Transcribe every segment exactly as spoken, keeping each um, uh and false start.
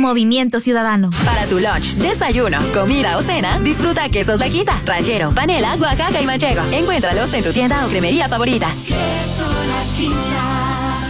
Movimiento Ciudadano. Para tu lunch, desayuno, comida o cena, disfruta quesos La Quinta, ranchero, panela, Oaxaca y manchego. Encuéntralos en tu tienda o cremería favorita. Queso La Quinta.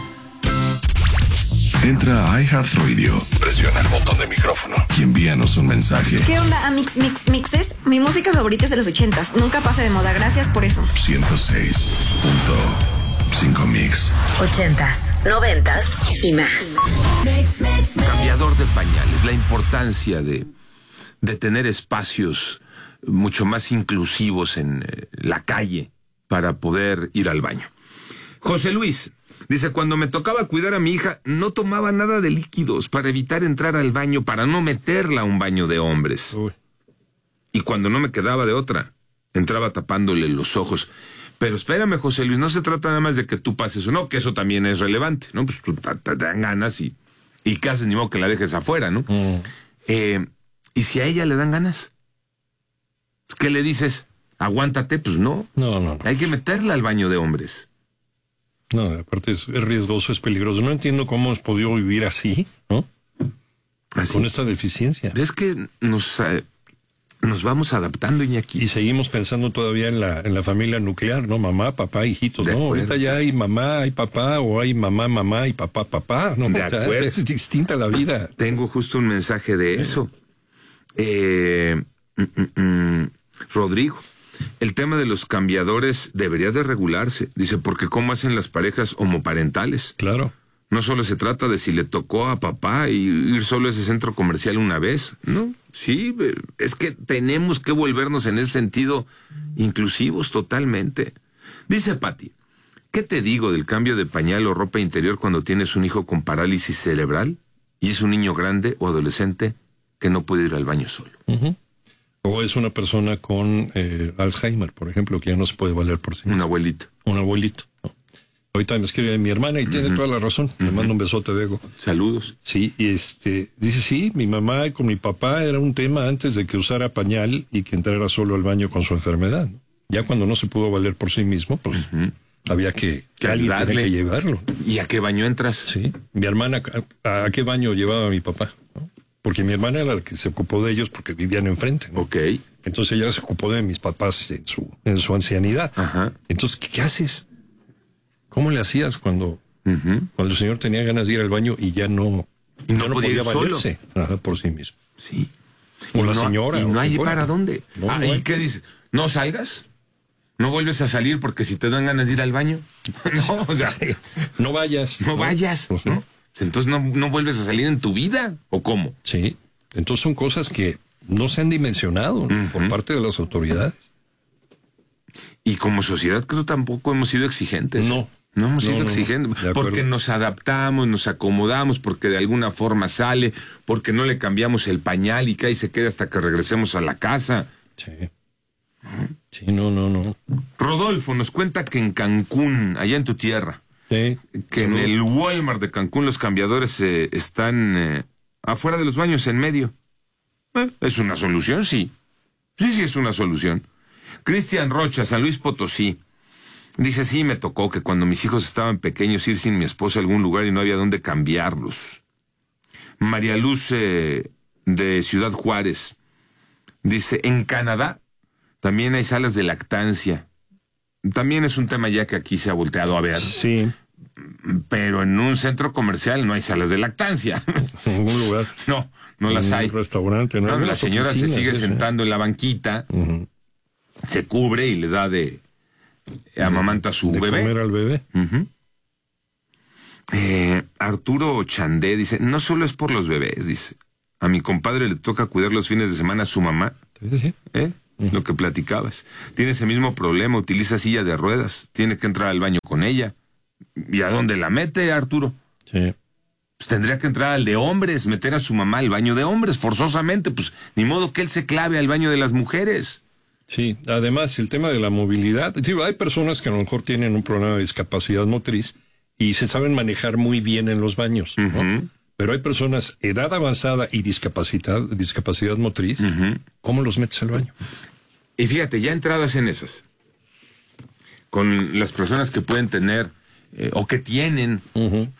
Entra a iHeartRadio, presiona el botón de micrófono y envíanos un mensaje. ¿Qué onda, Amix Mix Mixes? Mi música favorita es de los ochentas. Nunca pasa de moda. Gracias por eso. ciento seis punto cinco Mix. Ochentas, noventas y más. Cambiador de pañales. La importancia de, de tener espacios mucho más inclusivos en eh, la calle para poder ir al baño. José Luis dice, cuando me tocaba cuidar a mi hija, no tomaba nada de líquidos para evitar entrar al baño, para no meterla a un baño de hombres. Uy. Y cuando no me quedaba de otra, entraba tapándole los ojos. Pero espérame, José Luis, no se trata nada más de que tú pases o no, que eso también es relevante, ¿no? Pues tú te, te dan ganas y, y ¿qué haces? Ni modo que la dejes afuera, ¿no? Mm. Eh, ¿y si a ella le dan ganas? ¿Qué le dices? Aguántate, pues no. No, no, no. Hay que meterla al baño de hombres. No, aparte es, es riesgoso, es peligroso. No entiendo cómo hemos podido vivir así, ¿no? Así. Con esta deficiencia. Es que nos, eh, nos vamos adaptando, Iñaki. Y seguimos pensando todavía en la, en la familia nuclear, ¿no? Mamá, papá, hijitos, de ¿no? acuerdo. Ahorita ya hay mamá, hay papá, o hay mamá, mamá y papá, papá, ¿no? De acuerdo. Es distinta la vida. Tengo justo un mensaje de eso. Eh, mm, mm, mm, Rodrigo. El tema de los cambiadores debería de regularse. Dice, porque ¿cómo hacen las parejas homoparentales? Claro. No solo se trata de si le tocó a papá y ir solo a ese centro comercial una vez, ¿no? Sí, es que tenemos que volvernos en ese sentido inclusivos totalmente. Dice Pati, ¿qué te digo del cambio de pañal o ropa interior cuando tienes un hijo con parálisis cerebral y es un niño grande o adolescente que no puede ir al baño solo? Uh-huh. O es una persona con eh, Alzheimer, por ejemplo, que ya no se puede valer por sí mismo. Un abuelito. Un abuelito. ¿no? Ahorita me escribe mi hermana y uh-huh. tiene toda la razón. Uh-huh. Le mando un besote, Bego. Saludos. Sí, y este, dice, sí, mi mamá con mi papá era un tema antes de que usara pañal y que entrara solo al baño con su enfermedad. Ya cuando no se pudo valer por sí mismo, pues uh-huh. había que, que alguien tenía que llevarlo. ¿Y a qué baño entras? Sí, mi hermana, ¿a, a qué baño llevaba a mi papá? ¿no? Porque mi hermana era la que se ocupó de ellos porque vivían enfrente, ¿no? Ok. Entonces ella se ocupó de mis papás en su, en su ancianidad. Ajá. Entonces, ¿qué, qué haces? ¿Cómo le hacías cuando, uh-huh. cuando el señor tenía ganas de ir al baño y ya no, y no, ya no podía, podía valerse Ajá, por sí mismo? Sí. O y la no, señora. ¿Y no hay para dónde? No, ah, no ¿y hay. qué dices? ¿No salgas? ¿No vuelves a salir porque si te dan ganas de ir al baño? No, o sea... Sí. No vayas. No, no vayas, pues, ¿no? Entonces no, no vuelves a salir en tu vida, ¿o cómo? Sí. Entonces son cosas que no se han dimensionado uh-huh. por parte de las autoridades. Y como sociedad creo tampoco hemos sido exigentes. No. No hemos no, sido no, exigentes. No, porque nos adaptamos, nos acomodamos, porque de alguna forma sale, porque no le cambiamos el pañal y que ahí se queda hasta que regresemos a la casa. Sí. ¿Mm? Sí, no, no, no. Rodolfo nos cuenta que en Cancún, allá en tu tierra, sí, que salud. En el Walmart de Cancún los cambiadores eh, están eh, afuera de los baños, en medio. Eh, ¿Es una solución? Sí. Sí, sí es una solución. Cristian Rocha, San Luis Potosí. Dice, sí, me tocó que cuando mis hijos estaban pequeños ir sin mi esposa a algún lugar y no había dónde cambiarlos. María Luz eh, de Ciudad Juárez. Dice, en Canadá también hay salas de lactancia. También es un tema ya que aquí se ha volteado a ver. Sí. Pero en un centro comercial no hay salas de lactancia. En ningún lugar. No, no las hay. En un restaurante, no. no la señora se sigue sentando en la banquita, uh-huh. se cubre y le da de... amamanta a su de bebé. Comer al bebé. Uh-huh. eh, Arturo Chandé dice, no solo es por los bebés, dice. A mi compadre le toca cuidar los fines de semana a su mamá. Sí, sí. ¿Eh? Uh-huh. Lo que platicabas. Tiene ese mismo problema, utiliza silla de ruedas, tiene que entrar al baño con ella. ¿Y a dónde la mete, Arturo? Sí. Pues tendría que entrar al de hombres, meter a su mamá al baño de hombres, forzosamente, pues ni modo que él se clave al baño de las mujeres. Sí, además el tema de la movilidad, sí, hay personas que a lo mejor tienen un problema de discapacidad motriz y se saben manejar muy bien en los baños, ¿no? Uh-huh. Pero hay personas, edad avanzada y discapacidad, discapacidad motriz, uh-huh. ¿cómo los metes al baño? Y fíjate, ya entradas en esas, con las personas que pueden tener, eh, o que tienen, uh-huh.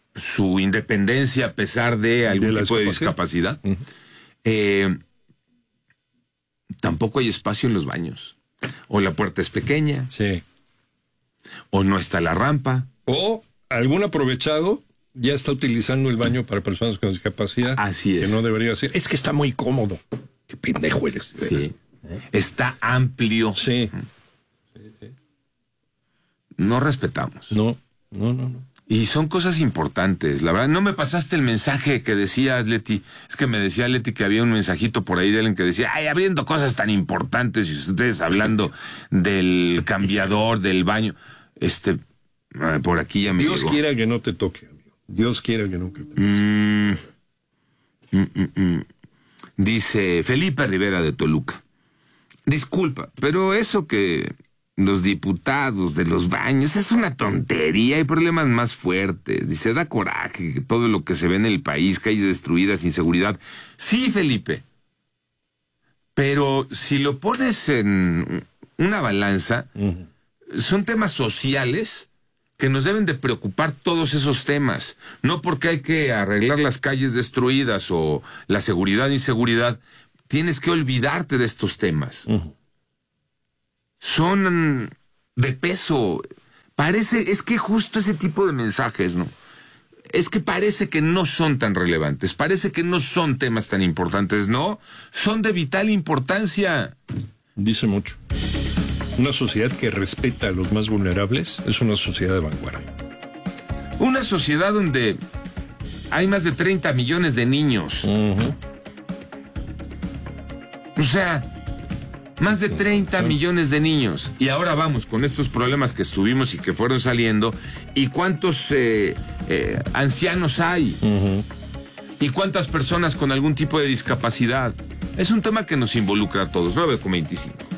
su independencia a pesar de algún de tipo de discapacidad. Uh-huh. eh, tampoco hay espacio en los baños. O la puerta es pequeña. Sí. O no está la rampa. O algún aprovechado ya está utilizando el baño para personas con discapacidad. Así es. Que no debería ser. Es que está muy cómodo. Qué pendejo eres. Sí. Está amplio. Sí. sí, sí. No respetamos. No, no, no, no. Y son cosas importantes. La verdad, no me pasaste el mensaje que decía Leti. Es que me decía Leti que había un mensajito por ahí de alguien que decía, ay, abriendo cosas tan importantes y ustedes hablando del cambiador, del baño. Este, por aquí ya me Dios llegó. quiera que no te toque, amigo. Dios quiera que no te toque. Mm, mm, mm, mm. Dice Felipe Rivera de Toluca. Disculpa, pero eso que los diputados de los baños es una tontería, hay problemas más fuertes. Dice, da coraje que todo lo que se ve en el país, calles destruidas, inseguridad. Sí, Felipe, pero si lo pones en una balanza, uh-huh. son temas sociales que nos deben de preocupar todos esos temas. No porque hay que arreglar las calles destruidas o la seguridad e inseguridad, tienes que olvidarte de estos temas. Uh-huh. Son de peso. Parece, es que justo ese tipo de mensajes, ¿no? Es que parece que no son tan relevantes, parece que no son temas tan importantes, no, son de vital importancia. Dice mucho. Una sociedad que respeta a los más vulnerables es una sociedad de vanguardia. Una sociedad donde hay más de treinta millones de niños. Uh-huh. O sea, más de treinta sí. millones de niños. Y ahora vamos con estos problemas que estuvimos y que fueron saliendo. ¿Y cuántos eh, eh, ancianos hay? Uh-huh. ¿Y cuántas personas con algún tipo de discapacidad? Es un tema que nos involucra a todos. nueve con veinticinco.